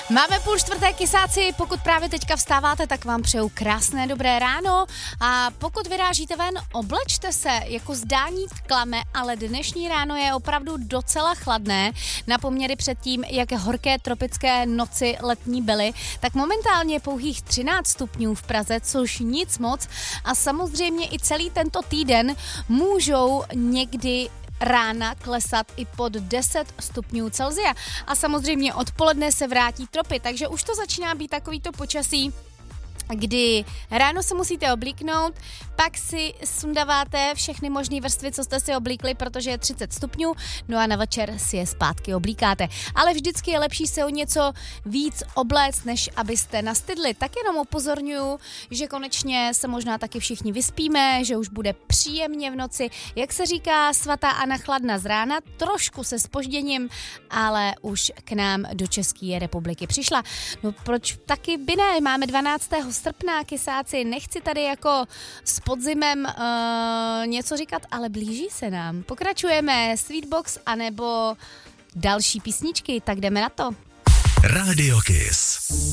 Máme 3:30 kysáci, pokud právě teďka vstáváte, tak vám přeju krásné dobré ráno a pokud vyrážíte ven, oblečte se, jako zdání klame, ale dnešní ráno je opravdu docela chladné na poměry před tím, jak horké tropické noci letní byly, tak momentálně pouhých 13 stupňů v Praze, což nic moc a samozřejmě i celý tento týden můžou někdy rána klesat i pod 10 stupňů Celsia. A samozřejmě odpoledne se vrátí tropy, takže už to začíná být takovýto počasí, kdy ráno se musíte oblíknout, pak si sundáváte všechny možné vrstvy, co jste si oblíkli, protože je 30 stupňů, no a na večer si je zpátky oblíkáte. Ale vždycky je lepší se o něco víc obléct, než abyste nastydli. Tak jenom upozorňuju, že konečně se možná taky všichni vyspíme, že už bude příjemně v noci. Jak se říká, svatá Anna chladna z rána, trošku se zpožděním, ale už k nám do České republiky přišla. No proč taky by ne? Máme 12. srpna, kysáci, nechci tady jako s podzimem něco říkat, ale blíží se nám. Pokračujeme Sweetbox anebo další písničky, tak jdeme na to. Radio Kiss.